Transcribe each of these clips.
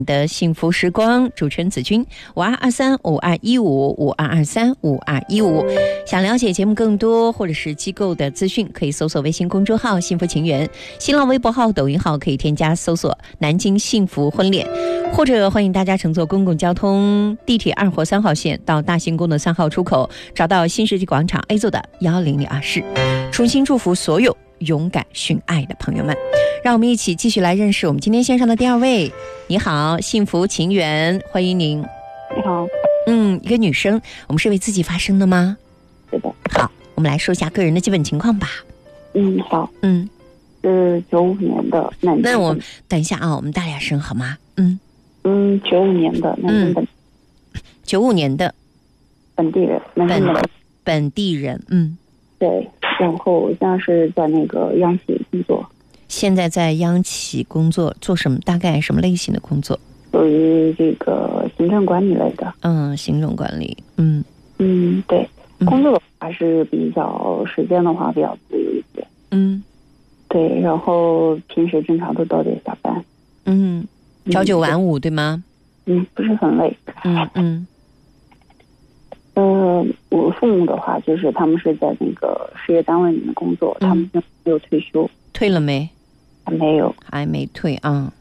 的幸福时光，主持人子君，52235215，52235215。想了解节目更多或者是机构的资讯，可以搜索微信公众号幸福情缘，新浪微博号、抖音号可以添加搜索南京幸福婚恋，或者欢迎大家乘坐公共交通，地铁2或3号线到大行宫的3号出口，找到新世纪广场 A 座的10024室。衷心祝福所有勇敢寻爱的朋友们，让我们一起继续来认识我们今天线上的第2位。你好，幸福情缘，欢迎您。 你好。 一个女生，我们是为自己发声的吗？ 是的。 好，我们来说一下个人的基本情况吧。 好。是95年的南京。 那我等一下啊，我们大俩声好吗 ？95年的南京 95年的本地人， 本地人， 对。然后现在是在那个央企工作。 现在在央企工作，做什么？大概什么类型的工作？ 属于这个行政管理类的。 行政管理。 对。工作的话是比较时间的话比较自由一些。对。然后平时正常都到点下班。 朝9晚5，对吗？ 不是很累。我父母的话，就是他们是在那个事业单位里面工作，他们没有退休。 退了没？ 还没有， 还没退啊。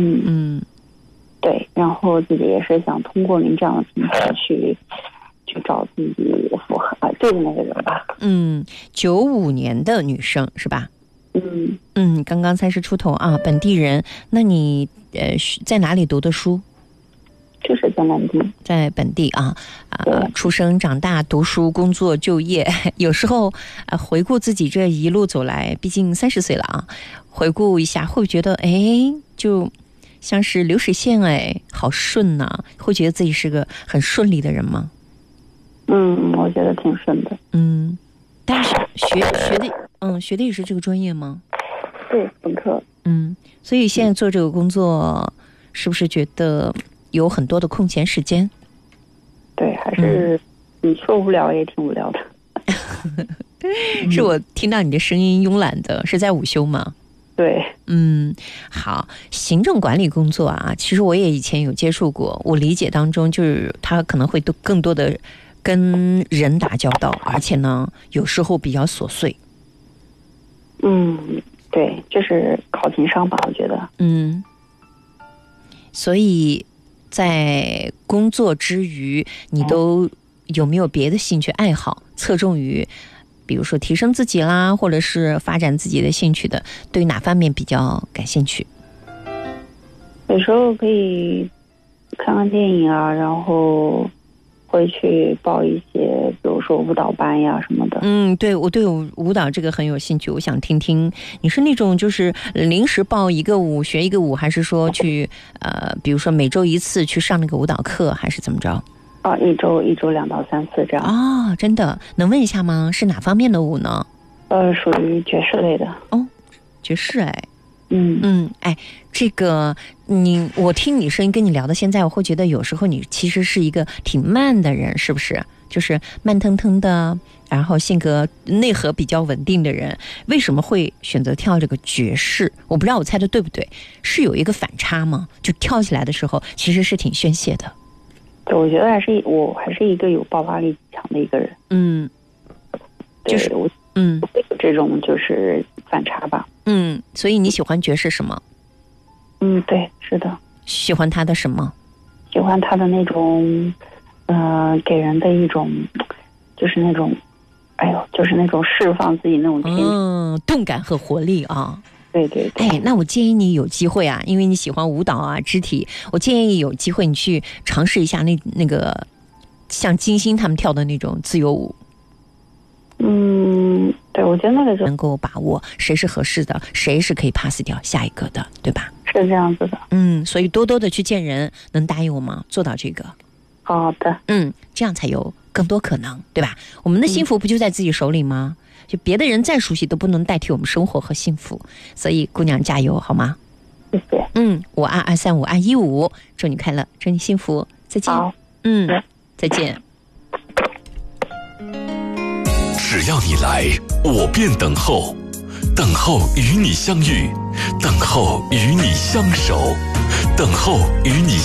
对。然后自己也是想通过您这样的平台去找自己符合对的那个人吧。 95年的女生是吧？刚刚30出头啊，本地人。那你在哪里读的书？ 就是在南京， 在本地出生长大，读书工作就业。有时候回顾自己这一路走来，毕竟30岁了啊，回顾一下，会不会觉得就像是流水线，好顺呐？会觉得自己是个很顺利的人吗？ 我觉得挺顺的。 但是学的也是这个专业吗？ 对，本科。 所以现在做这个工作，是不是觉得有很多的空闲时间？ 对，还是你说无聊也挺无聊的。 是我听到你的声音慵懒的，是在午休吗？ 对。 好，行政管理工作啊，其实我也以前有接触过，我理解当中就是他可能会更多的跟人打交道，而且呢有时候比较琐碎。 对，就是考情商吧，我觉得。 所以在工作之余，你都有没有别的兴趣爱好，侧重于比如说提升自己啦，或者是发展自己的兴趣的，对哪方面比较感兴趣？ 有时候可以看看电影啊，然后会去报一些比如说舞蹈班呀什么的。 对，我对舞蹈这个很有兴趣，我想听听你是那种就是临时报一个舞学一个舞，还是说去比如说每周1次去上那个舞蹈课，还是怎么着？ 一周2到3次这样。 真的？能问一下吗？是哪方面的舞呢？ 属于爵士类的。 爵士。这个我听你声音跟你聊到现在，我会觉得有时候你其实是一个挺慢的人，是不是？就是慢腾腾的，然后性格内核比较稳定的人，为什么会选择跳这个爵士？我不知道我猜的对不对，是有一个反差吗？就跳起来的时候其实是挺宣泄的。 对，我觉得我还是一个有爆发力强的一个人。就是我会有这种就是反差吧。 所以你喜欢爵士什么？ 对，是的。 喜欢他的什么？ 喜欢他的那种给人的一种就是那种就是那种释放自己那种天动感和活力啊。 对。 那我建议你有机会啊，因为你喜欢舞蹈啊肢体，我建议有机会你去尝试一下那个像金星他们跳的那种自由舞。 对，我觉得那个就能够把握谁是合适的，谁是可以 pass 掉下一个的，对吧？ 是这样子的。 所以多多的去见人，能答应我吗？做到这个。 好的。 这样才有更多可能，对吧？我们的幸福不就在自己手里吗？就别的人再熟悉都不能代替我们生活和幸福，所以姑娘加油好吗？ 谢谢。 52235215，祝你快乐，祝你幸福，再见。 好。 再见。 只要你来，我便等候，等候与你相遇，等候与你相守。 等候与你